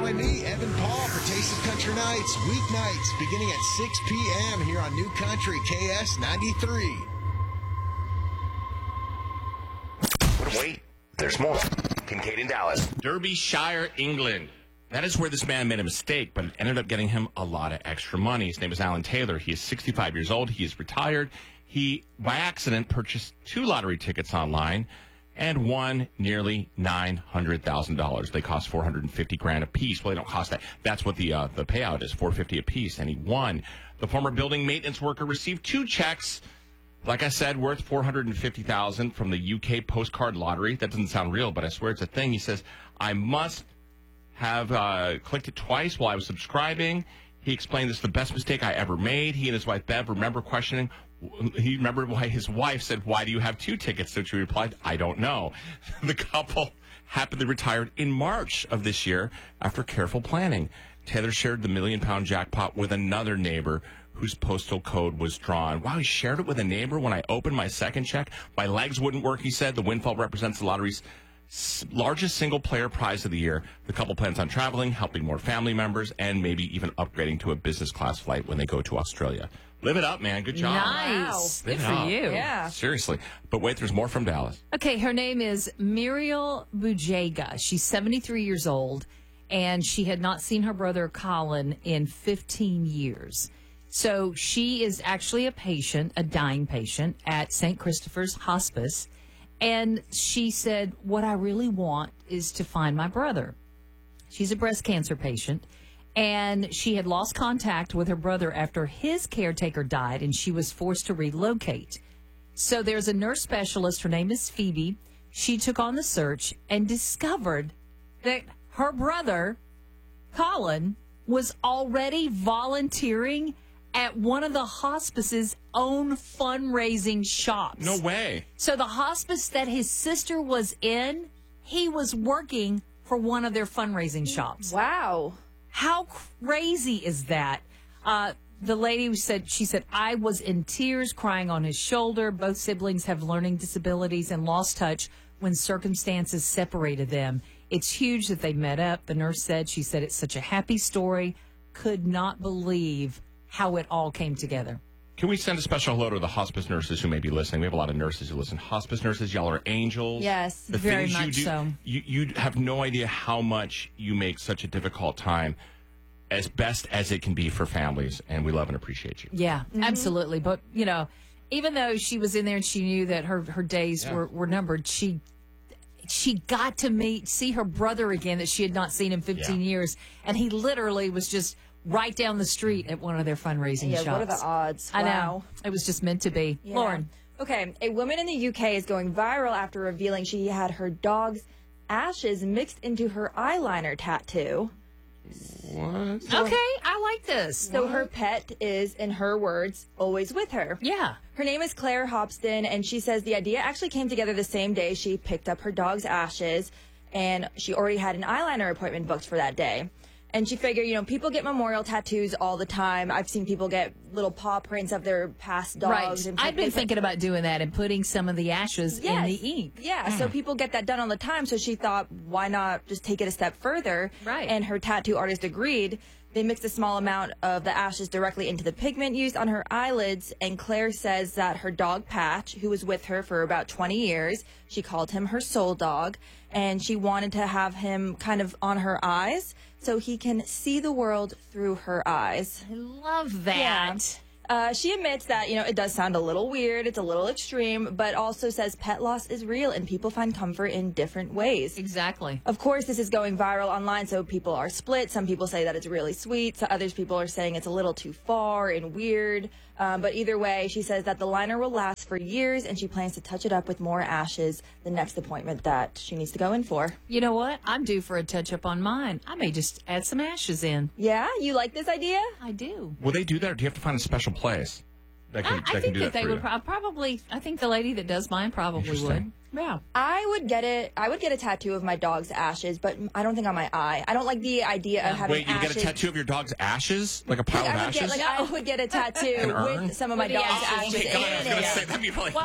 Join me, Evan Paul, for Taste of Country Nights, weeknights, beginning at 6 p.m. here on New Country KS 93. Wait, there's more. Kincaid in Dallas. Derbyshire, England. That is where this man made a mistake, but it ended up getting him a lot of extra money. His name is Alan Taylor. He is 65 years old. He is retired. He, by accident, purchased 2 lottery tickets online and won nearly $900,000. They cost $450,000 a piece. Well, they don't cost that. That's what the payout is, $450 a piece, and he won. The former building maintenance worker received 2 checks, like I said, worth $450,000 from the UK postcard lottery. That doesn't sound real, but I swear it's a thing. He says, I must have clicked it twice while I was subscribing. He explained this is the best mistake I ever made. He and his wife, Bev, remember questioning. He remembered why his wife said, why do you have 2 tickets? So she replied, I don't know. The couple happily retired in March of this year after careful planning. Taylor shared the £1 million jackpot with another neighbor whose postal code was drawn. Wow, he shared it with a neighbor. When I opened my second check, my legs wouldn't work, he said. The windfall represents the lottery's largest single-player prize of the year. The couple plans on traveling, helping more family members, and maybe even upgrading to a business-class flight when they go to Australia. Live it up, man. Good job. Nice. Wow. Good for you. Yeah. Seriously. But wait, there's more from Dallas. Okay, her name is Muriel Bujega. She's 73 years old, and she had not seen her brother Colin in 15 years. So she is actually a patient, a dying patient, at St. Christopher's Hospice. And she said, what I really want is to find my brother. She's a breast cancer patient, and she had lost contact with her brother after his caretaker died, and she was forced to relocate. So there's a nurse specialist. Her name is Phoebe. She took on the search and discovered that her brother, Colin, was already volunteering at one of the hospice's own fundraising shops. No way. So the hospice that his sister was in, he was working for one of their fundraising shops. Wow. How crazy is that? The lady said, I was in tears, crying on his shoulder. Both siblings have learning disabilities and lost touch when circumstances separated them. It's huge that they met up. The nurse said, it's such a happy story. Could not believe how it all came together. Can we send a special hello to the hospice nurses who may be listening? We have a lot of nurses who listen. Hospice nurses, y'all are angels. Yes, the very things much you do, so. You have no idea how much you make such a difficult time as best as it can be for families, and we love and appreciate you. Yeah, absolutely. But, even though she was in there and she knew that her days were numbered, she got to see her brother again that she had not seen in 15 years, and he literally was just right down the street at one of their fundraising shops. What are the odds? I know. Wow. It was just meant to be. Yeah. Lauren. Okay, a woman in the UK is going viral after revealing she had her dog's ashes mixed into her eyeliner tattoo. What? Okay, I like this. So her pet is, in her words, always with her. Yeah. Her name is Claire Hobson, and she says the idea actually came together the same day she picked up her dog's ashes, and she already had an eyeliner appointment booked for that day. And she figured, people get memorial tattoos all the time. I've seen people get little paw prints of their past dogs. Right. And I've been thinking about doing that and putting some of the ashes in the ink. Yeah, so people get that done all the time. So she thought, why not just take it a step further? Right. And her tattoo artist agreed. They mixed a small amount of the ashes directly into the pigment used on her eyelids, and Claire says that her dog Patch, who was with her for about 20 years, she called him her soul dog, and she wanted to have him kind of on her eyes so he can see the world through her eyes. I love that. She admits that, it does sound a little weird, it's a little extreme, but also says pet loss is real and people find comfort in different ways. Exactly. Of course, this is going viral online, so people are split. Some people say that it's really sweet. So others people are saying it's a little too far and weird. But either way, she says that the liner will last for years, and she plans to touch it up with more ashes the next appointment that she needs to go in for. You know what? I'm due for a touch-up on mine. I may just add some ashes in. Yeah? You like this idea? I do. Will they do that, or do you have to find a special place that can, I think do that they for would you? probably. I think the lady that does mine probably would. Interesting. Yeah. I would get a tattoo of my dog's ashes, but I don't think on my eye. I don't like the idea of having Wait, you ashes. get a tattoo of your dog's ashes? Like a pile of ashes? I would get a tattoo urn? with some of my With the dog's ashes. ashes Oh, my God, I was in going to it. say, that'd be really... Well, I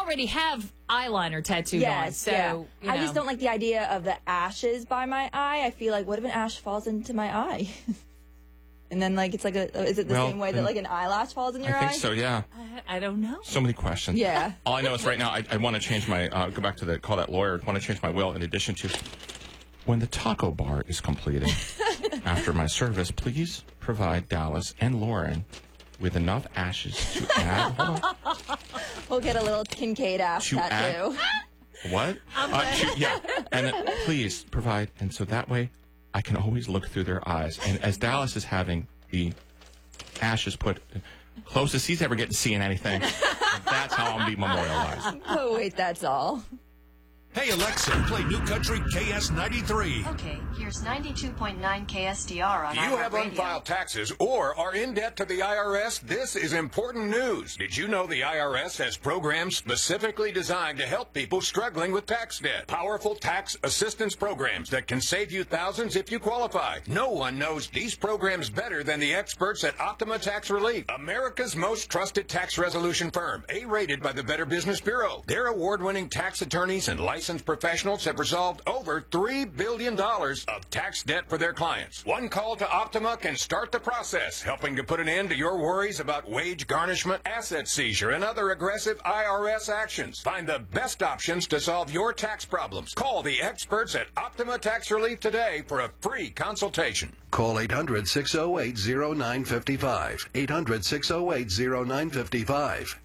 already have eyeliner tattooed on, Yes, so yeah. you I just know. don't like the idea of the ashes by my eye. I feel like, what if an ash falls into my eye? And then, like, it's like is it the Well, same way that, like, an eyelash falls in your eye? I think so, yeah. I don't know. So many questions. Yeah. All I know is right now I want to change my, go back to call that lawyer, I want to change my will in addition to, when the taco bar is completed after my service, please provide Dallas and Lauren with enough ashes to add, hold on, We'll get a little Kincaid ash To tattoo. what? Yeah, and please provide, and so that way I can always look through their eyes. And as Dallas is having the ashes put closest he's ever getting seeing anything, that's how I'll be memorialized. Oh, wait, that's all. Hey, Alexa, play New Country KS93. Okay, here's 92.9 KSDR on Do you have iHeartRadio. unfiled taxes or are in debt to the IRS? This is important news. Did you know the IRS has programs specifically designed to help people struggling with tax debt? Powerful tax assistance programs that can save you thousands if you qualify. No one knows these programs better than the experts at Optima Tax Relief, America's most trusted tax resolution firm, A-rated by the Better Business Bureau. Their award-winning tax attorneys and licensed professionals have resolved over $3 billion of tax debt for their clients. One call to Optima can start the process, helping to put an end to your worries about wage garnishment, asset seizure, and other aggressive IRS actions. Find the best options to solve your tax problems. Call the experts at Optima Tax Relief today for a free consultation. Call 800-608-0955. 800-608-0955.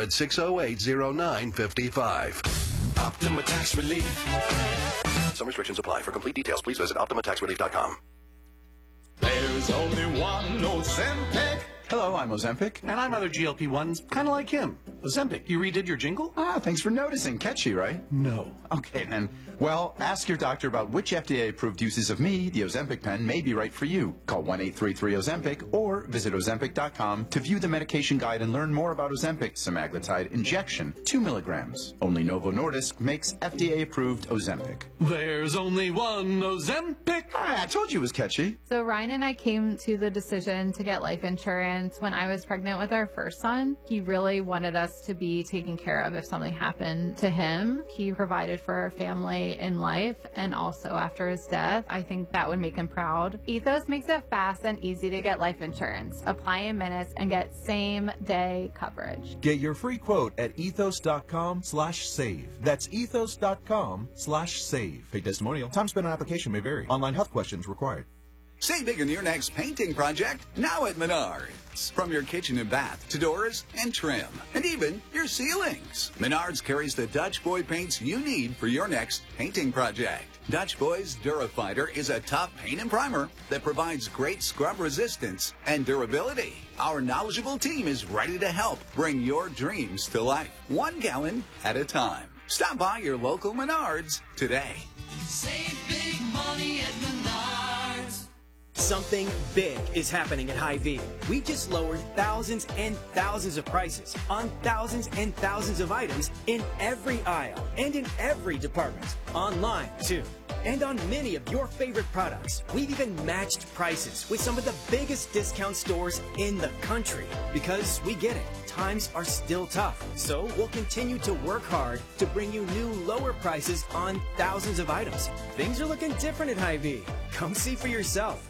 800-608-0955. Optima Tax Relief. Some restrictions apply. For complete details, please visit OptimaTaxRelief.com. There's only one Ozempic. Hello, I'm Ozempic, and I'm other GLP-1s, kind of like him. Ozempic, you redid your jingle? Thanks for noticing. Catchy, right? No. Okay, then. Well, ask your doctor about which FDA-approved uses of me, the Ozempic pen, may be right for you. Call 1-833-OZEMPIC or visit Ozempic.com to view the medication guide and learn more about Ozempic semaglutide injection, 2 milligrams. Only Novo Nordisk makes FDA-approved Ozempic. There's only one Ozempic. I told you it was catchy. So Ryan and I came to the decision to get life insurance when I was pregnant with our first son. He really wanted us to be taken care of if something happened to him. He provided for our family in life and also after his death. I think that would make him proud. Ethos makes it fast and easy to get life insurance. Apply in minutes and get same-day coverage. Get your free quote at ethos.com/save. That's ethos.com/save. Paid testimonial. Time spent on application may vary. Online health questions required. Save big on your next painting project now at Menards. From your kitchen and bath to doors and trim, and even your ceilings. Menards carries the Dutch Boy paints you need for your next painting project. Dutch Boy's Durafighter is a tough paint and primer that provides great scrub resistance and durability. Our knowledgeable team is ready to help bring your dreams to life, 1 gallon at a time. Stop by your local Menards today. Save big money at Menards. Something big is happening at Hy-Vee. We just lowered thousands and thousands of prices on thousands and thousands of items in every aisle and in every department. Online, too. And on many of your favorite products. We've even matched prices with some of the biggest discount stores in the country. Because we get it. Times are still tough. So we'll continue to work hard to bring you new lower prices on thousands of items. Things are looking different at Hy-Vee. Come see for yourself.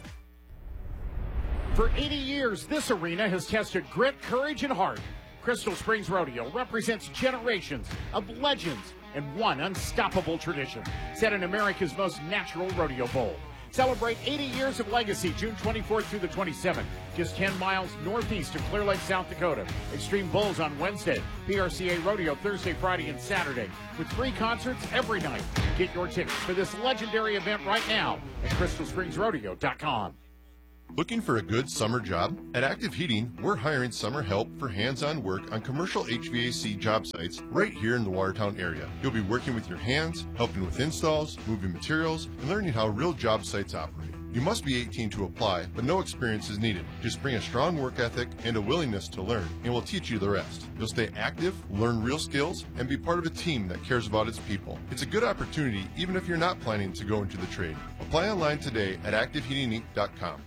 For 80 years, this arena has tested grit, courage, and heart. Crystal Springs Rodeo represents generations of legends and one unstoppable tradition set in America's most natural rodeo bowl. Celebrate 80 years of legacy June 24th through the 27th, just 10 miles northeast of Clear Lake, South Dakota. Extreme Bulls on Wednesday, PRCA Rodeo Thursday, Friday, and Saturday, with 3 concerts every night. Get your tickets for this legendary event right now at crystalspringsrodeo.com. Looking for a good summer job? At Active Heating, we're hiring summer help for hands-on work on commercial HVAC job sites right here in the Watertown area. You'll be working with your hands, helping with installs, moving materials, and learning how real job sites operate. You must be 18 to apply, but no experience is needed. Just bring a strong work ethic and a willingness to learn, and we'll teach you the rest. You'll stay active, learn real skills, and be part of a team that cares about its people. It's a good opportunity even if you're not planning to go into the trade. Apply online today at activeheatinginc.com.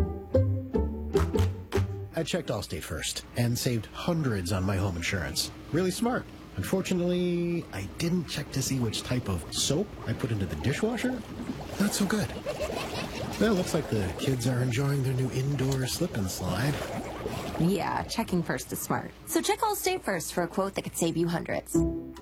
I checked Allstate first and saved hundreds on my home insurance. really smart. Unfortunately, I didn't check to see which type of soap I put into the dishwasher. Not so good. Well, looks like the kids are enjoying their new indoor slip and slide. Yeah, checking first is smart. So check Allstate first for a quote that could save you hundreds.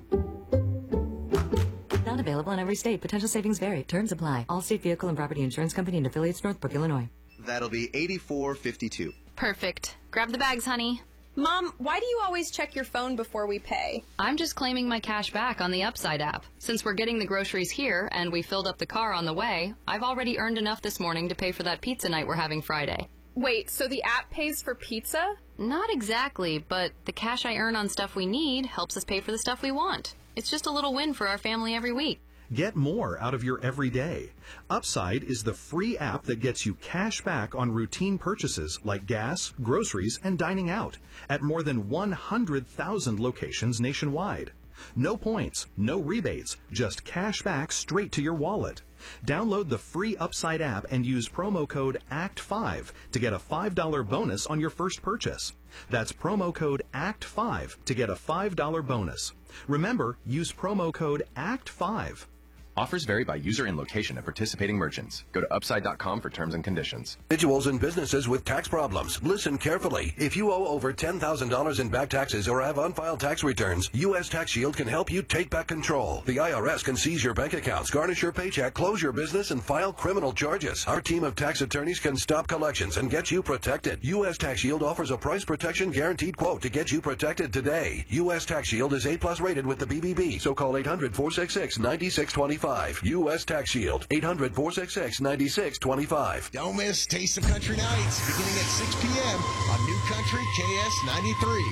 Not available in every state. Potential savings vary. Terms apply. Allstate Vehicle and Property Insurance Company and affiliates, Northbrook, Illinois. That'll be $84.52. Perfect. Grab the bags, honey. Mom, why do you always check your phone before we pay? I'm just claiming my cash back on the Upside app. Since we're getting the groceries here and we filled up the car on the way, I've already earned enough this morning to pay for that pizza night we're having Friday. Wait, so the app pays for pizza? Not exactly, but the cash I earn on stuff we need helps us pay for the stuff we want. It's just a little win for our family every week. Get more out of your everyday. Upside is the free app that gets you cash back on routine purchases like gas, groceries, and dining out at more than 100,000 locations nationwide. No points, no rebates, just cash back straight to your wallet. Download the free Upside app and use promo code ACT5 to get a $5 bonus on your first purchase. That's promo code ACT5 to get a $5 bonus. Remember, use promo code ACT5. Offers vary by user and location of participating merchants. Go to upside.com for terms and conditions. Individuals and businesses with tax problems. Listen carefully. If you owe over $10,000 in back taxes or have unfiled tax returns, U.S. Tax Shield can help you take back control. The IRS can seize your bank accounts, garnish your paycheck, close your business, and file criminal charges. Our team of tax attorneys can stop collections and get you protected. U.S. Tax Shield offers a price protection guaranteed quote to get you protected today. U.S. Tax Shield is A+ rated with the BBB, so call 800-466-9625. U.S. Tax Shield, 800-466-9625. Don't miss Taste of Country Nights, beginning at 6 p.m. on New Country KS 93.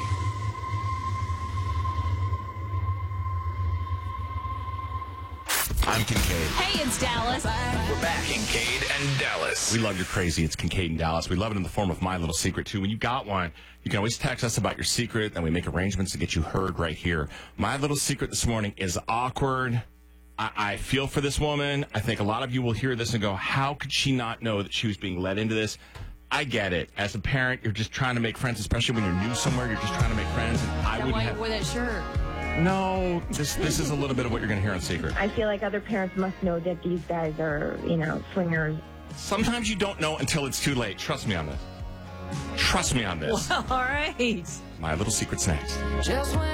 I'm Kincaid. Hey, it's Dallas. We're back, Kincaid and Dallas. We love your crazy. It's Kincaid and Dallas. We love it in the form of My Little Secret, too. When you got one, you can always text us about your secret, and we make arrangements to get you heard right here. My Little Secret this morning is awkward. I feel for this woman. I think a lot of you will hear this and go, how could she not know that she was being led into this? I get it. As a parent, you're just trying to make friends, especially when you're new somewhere. You're just trying to make friends. And I wouldn't have... Wore that shirt. No, this is a little bit of what you're going to hear on Secret. I feel like other parents must know that these guys are, swingers. Sometimes you don't know until it's too late. Trust me on this. Trust me on this. Well, all right. My Little Secret's next. Just when